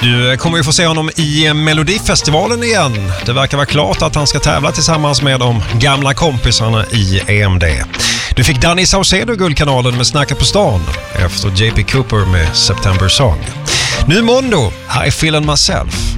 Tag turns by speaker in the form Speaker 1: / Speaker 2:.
Speaker 1: Du kommer ju få se honom i Melodifestivalen igen. Det verkar vara klart att han ska tävla tillsammans med de gamla kompisarna i EMD. Du fick Danny Saucedo Guldkanalen med Snacka på stan efter JP Cooper med September Song. Nu Mondo, här är Feelin' Myself.